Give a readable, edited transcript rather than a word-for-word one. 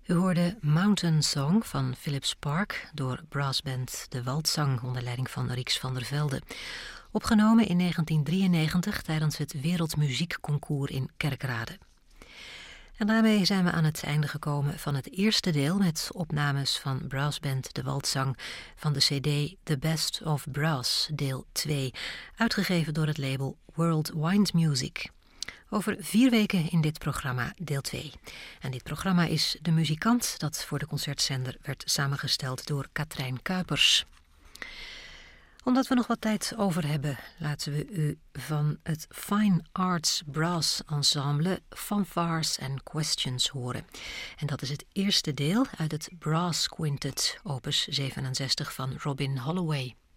U hoorde Mountain Song van Philip Spark door brassband De Waldzang onder leiding van Rix van der Velde. Opgenomen in 1993 tijdens het Wereldmuziekconcours in Kerkrade. En daarmee zijn we aan het einde gekomen van het eerste deel met opnames van brassband De Waldzang van de cd The Best of Brass, deel 2, uitgegeven door het label World Wind Music. Over 4 weken in dit programma deel 2. En dit programma is De Muzikant, dat voor de concertzender werd samengesteld door Katrijn Kuipers. Omdat we nog wat tijd over hebben, laten we u van het Fine Arts Brass Ensemble Fanfares and Questions horen. En dat is het eerste deel uit het Brass Quintet, opus 67 van Robin Holloway.